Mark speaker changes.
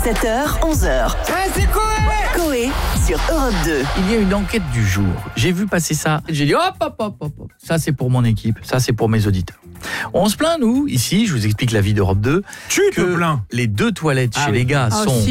Speaker 1: 7h, 11h.
Speaker 2: C'est Coé
Speaker 1: Coé sur Europe 2.
Speaker 3: Il y a une enquête du jour. J'ai vu passer ça. J'ai dit hop. Ça c'est pour mon équipe, ça c'est pour mes auditeurs. On se plaint nous, ici, je vous explique la vie d'Europe 2,
Speaker 4: Tu te plains.
Speaker 3: les 2 toilettes chez les gars sont